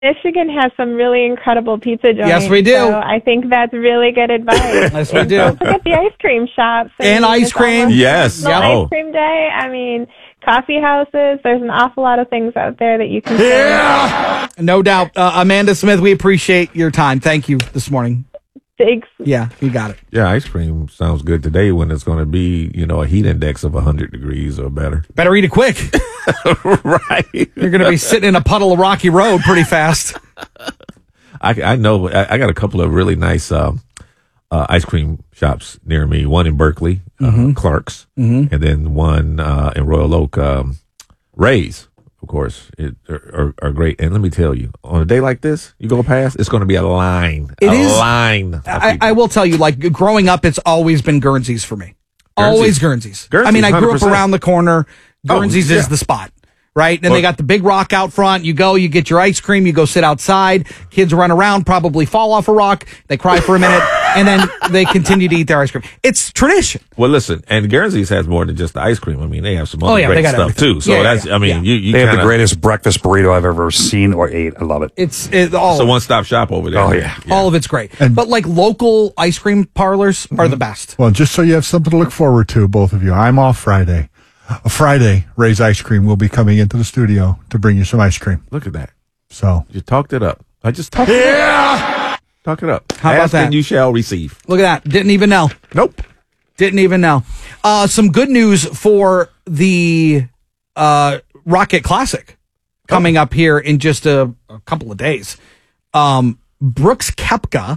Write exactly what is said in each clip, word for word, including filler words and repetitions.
Michigan has some really incredible pizza joints. Yes, we do. So I think that's really good advice. Yes, we and do. Don't forget the ice cream shops. I And mean, ice cream. Yes. National Oh. Ice cream day. I mean, coffee houses. There's an awful lot of things out there that you can do. Yeah. No doubt. Uh, Amanda Smith, we appreciate your time. Thank you this morning. Thanks. Yeah, you got it. Yeah, ice cream sounds good today when it's going to be, you know, a heat index of one hundred degrees or better. Better eat it quick. Right. You're going to be sitting in a puddle of rocky road pretty fast. I, I know. I, I got a couple of really nice um, uh, ice cream shops near me. One in Berkeley, Mm-hmm. uh, Clark's, Mm-hmm. and then one uh, in Royal Oak, um, Ray's. Of course, it, are, are great. And let me tell you, on a day like this, you go past, it's going to be a line. It a is- line. of I, people. I will tell you, like, growing up, it's always been Guernseys for me. Guernseys. Always Guernseys. Guernseys, I mean, I grew one hundred up percent. around the corner. Oh, Guernseys yeah. is the spot, right? And Well- they got the big rock out front. You go, you get your ice cream, you go sit outside. Kids run around, probably fall off a rock. They cry for a minute, and then they continue to eat their ice cream. It's tradition. Well, listen, and Guernsey's has more than just the ice cream. I mean, they have some Oh, other yeah, they great got stuff everything. too. So Yeah, that's, yeah, I mean, yeah. you, you They have the kinda- greatest breakfast burrito I've ever seen or ate. I love it. It's it, all. It's a one-stop shop over there. Oh, yeah. All of it's great. And- but like local ice cream parlors are the best. Well, just so you have something to look forward to, both of you, I'm off Friday. A Friday, Ray's Ice Cream will be coming into the studio to bring you some ice cream. Look at that. So, You talked it up. I just talked it up. Talk it up. How about Ask that? and you shall receive. Look at that. Didn't even know. Nope. Didn't even know. Uh, some good news for the uh, Rocket Classic coming up here in just a, a couple of days. Um, Brooks Koepka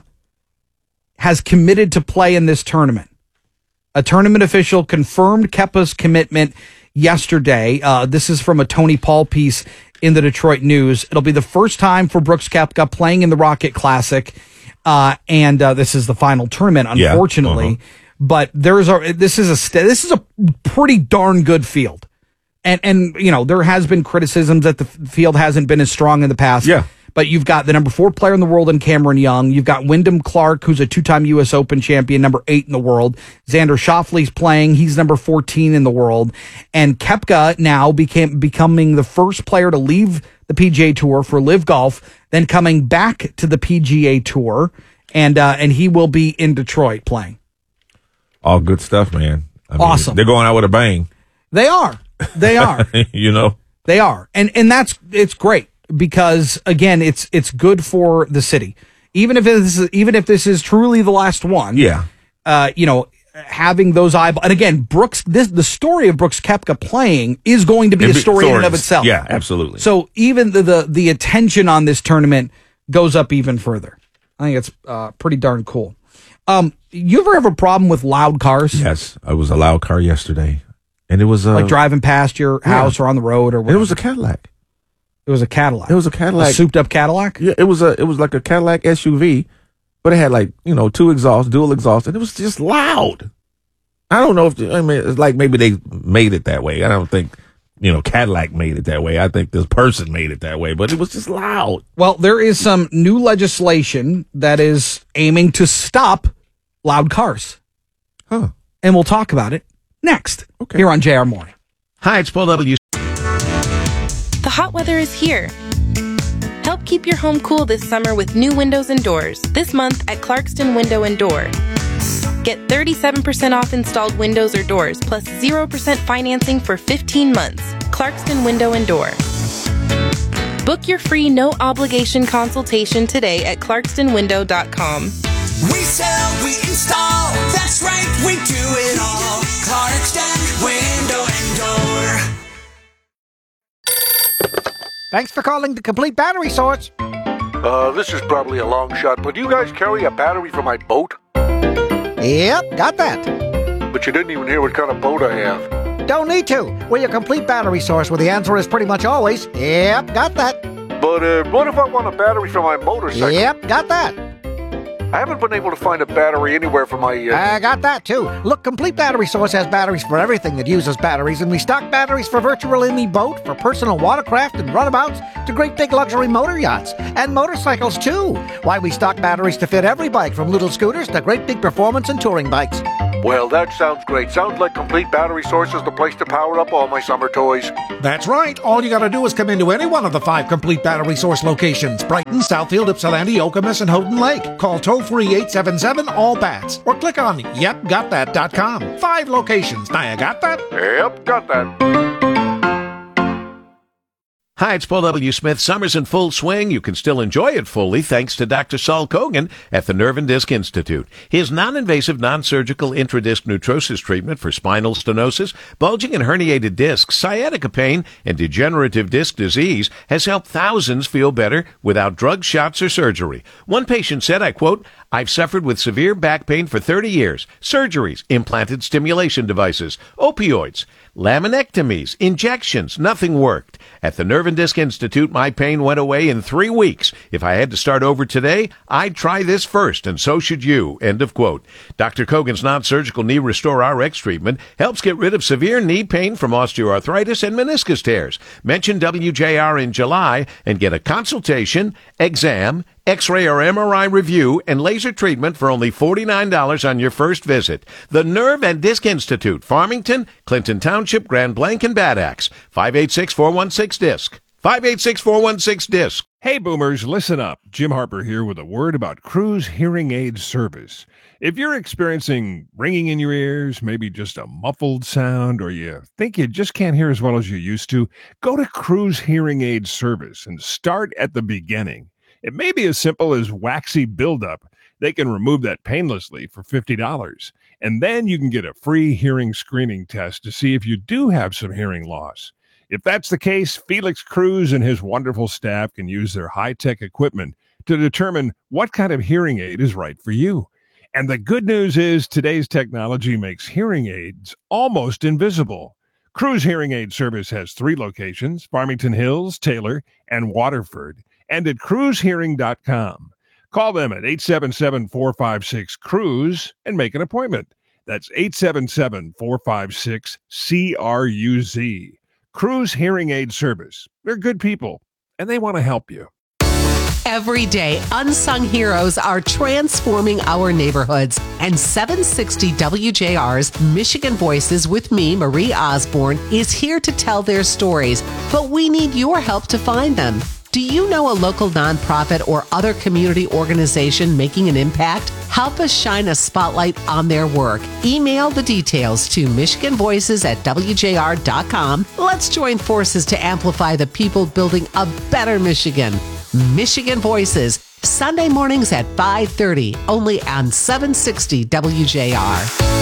has committed to play in this tournament. A tournament official confirmed Koepka's commitment yesterday. Uh, this is from a Tony Paul piece in the Detroit News. It'll be the first time for Brooks Koepka playing in the Rocket Classic. Uh, and uh, this is the final tournament, Yeah, unfortunately. uh-huh. But there's a this is a st- this is a pretty darn good field, and and you know there has been criticisms that the f- field hasn't been as strong in the past. Yeah. But you've got the number four player in the world in Cameron Young. You've got Wyndham Clark, who's a two-time U S Open champion, number eight in the world. Xander Schauffele's playing; he's number fourteen in the world. And Koepka now became becoming the first player to leave the P G A Tour for Live Golf, then coming back to the P G A Tour, and uh, and he will be in Detroit playing. All good stuff, man. I mean, Awesome. They're going out with a bang. They are, they are. You know? They are. And and that's it's great because again, it's it's good for the city. Even if this is even if this is truly the last one. Yeah. Uh, you know, having those eyeballs, and again, Brooks this the story of Brooks Koepka playing is going to be a It'd be- story in and of stories. itself. Yeah, absolutely. So even the the, the attention on this tournament goes up even further. I think it's uh, pretty darn cool. Um, you ever have a problem with loud cars? Yes. I was a loud car yesterday. And it was uh, Like driving past your house or on the road or It whatever? was a Cadillac. It was a Cadillac. It was a Cadillac. A souped up Cadillac? Yeah, it was a it was like a Cadillac S U V, but it had like, you know, two exhausts, dual exhausts, and it was just loud. I don't know if I mean it's like maybe they made it that way. I don't think, you know, Cadillac made it that way. I think this person made it that way, but it was just loud. Well, there is some new legislation that is aiming to stop loud cars. Huh. And we'll talk about it next Okay. here on J R Morning. Hi, it's Paul W. The hot weather is here. Help keep your home cool this summer with new windows and doors. This month at Clarkston Window and Door. Get thirty-seven percent off installed windows or doors, plus zero percent financing for fifteen months. Clarkston Window and Door. Book your free no-obligation consultation today at clarkston window dot com. We sell, we install, that's right, we do it all. Clarkston Window and Door. Thanks for calling the Complete Battery Source. Uh, this is probably a long shot, but do you guys carry a battery for my boat? Yep, got that. But you didn't even hear what kind of boat I have. Don't need to. We're your Complete Battery Source where the answer is pretty much always, yep, got that. But uh, what if I want a battery for my motorcycle? Yep, got that. I haven't been able to find a battery anywhere for my... Uh... I got that too. Look, Complete Battery Source has batteries for everything that uses batteries, and we stock batteries for virtual any boat, for personal watercraft and runabouts, to great big luxury motor yachts, and motorcycles too. Why, we stock batteries to fit every bike, from little scooters to great big performance and touring bikes. Well, that sounds great. Sounds like Complete Battery Source is the place to power up all my summer toys. That's right. All you gotta do is come into any one of the five Complete Battery Source locations: Brighton, Southfield, Ypsilanti, Okemos, and Houghton Lake. Call toll-free eight seven seven, all bats or click on yep got that dot com. Five locations. Now you got that? Yep, got that. Hi, it's Paul W. Smith. Summer's in full swing. You can still enjoy it fully thanks to Doctor Saul Kogan at the Nerve and Disc Institute. His non-invasive, non-surgical intradisc neutrosis treatment for spinal stenosis, bulging and herniated discs, sciatica pain, and degenerative disc disease has helped thousands feel better without drugs, shots, or surgery. One patient said, I quote, "I've suffered with severe back pain for thirty years. Surgeries, implanted stimulation devices, opioids, laminectomies, injections, nothing worked. At the Nerve and Disc Institute, my pain went away in three weeks. If I had to start over today, I'd try this first, and so should you." End of quote. Doctor Kogan's non-surgical Knee Restore R X treatment helps get rid of severe knee pain from osteoarthritis and meniscus tears. Mention W J R in July and get a consultation, exam, X-ray or M R I review, and laser treatment for only forty-nine dollars on your first visit. The Nerve and Disc Institute, Farmington, Clinton Township, Grand Blanc, and Bad Axe. five eight six, four one six, D I S C. five eight six, four one six, D I S C. Hey boomers, listen up. Jim Harper here with a word about Cruise Hearing Aid Service. If you're experiencing ringing in your ears, maybe just a muffled sound, or you think you just can't hear as well as you used to, go to Cruise Hearing Aid Service and start at the beginning. It may be as simple as waxy buildup. They can remove that painlessly for fifty dollars. And then you can get a free hearing screening test to see if you do have some hearing loss. If that's the case, Felix Cruz and his wonderful staff can use their high-tech equipment to determine what kind of hearing aid is right for you. And the good news is today's technology makes hearing aids almost invisible. Cruz Hearing Aid Service has three locations: Farmington Hills, Taylor, and Waterford, and at cruise hearing dot com. Call them at eight seven seven, four five six, CRUISE and make an appointment. That's eight seven seven, four five six, C R U Z. Cruz Hearing Aid Service. They're good people, and they want to help you. Every day, unsung heroes are transforming our neighborhoods. And seven sixty W J R's Michigan Voices with me, Marie Osborne, is here to tell their stories. But we need your help to find them. Do you know a local nonprofit or other community organization making an impact? Help us shine a spotlight on their work. Email the details to michigan voices at w j r dot com. Let's join forces to amplify the people building a better Michigan. Michigan Voices, Sunday mornings at five thirty, only on seven sixty W J R.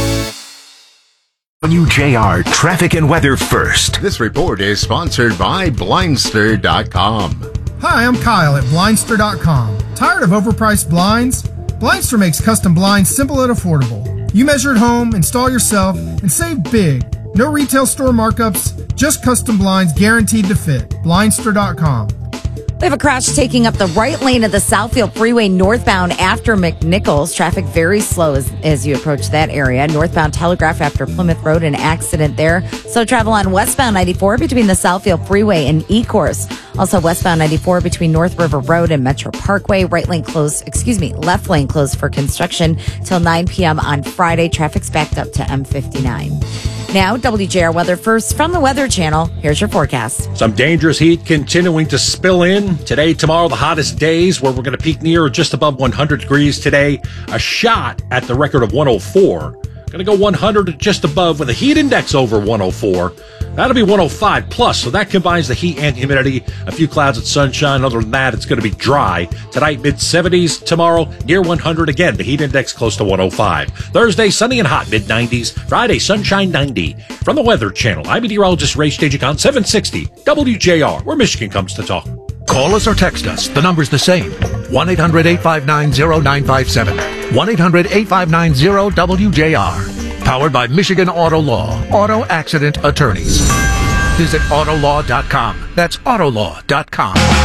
W J R Traffic and Weather First. This report is sponsored by blindster dot com. Hi, I'm Kyle at blindster dot com. Tired of overpriced blinds? Blindster makes custom blinds simple and affordable. You measure at home, install yourself, and save big. No retail store markups, just custom blinds guaranteed to fit. blindster dot com. We have a crash taking up the right lane of the Southfield Freeway northbound after McNichols. Traffic very slow as, as you approach that area. Northbound Telegraph after Plymouth Road, an accident there. So travel on westbound ninety-four between the Southfield Freeway and E-Course. Also westbound ninety-four between North River Road and Metro Parkway. Right lane closed, excuse me, left lane closed for construction till nine p.m. on Friday. Traffic's backed up to M fifty-nine. Now, W J R Weather First from the Weather Channel. Here's your forecast. Some dangerous heat continuing to spill in. Today, tomorrow, the hottest days where we're going to peak near or just above one hundred degrees today. A shot at the record of one oh four. Going to go one hundred or just above with a heat index over one oh four. That'll be one oh five plus, so that combines the heat and humidity. A few clouds and sunshine. Other than that, it's going to be dry. Tonight, mid seventies. Tomorrow, near one hundred again. The heat index close to one oh five. Thursday, sunny and hot, mid nineties. Friday, sunshine, ninety. From the Weather Channel, I'm meteorologist Ray Stagik on seven sixty W J R, where Michigan comes to talk. Call us or text us. The number's the same. one eight hundred, eight five nine, oh nine five seven. one eight hundred, eight five nine, oh W J R. Powered by Michigan Auto Law. Auto Accident Attorneys. Visit auto law dot com. That's auto law dot com.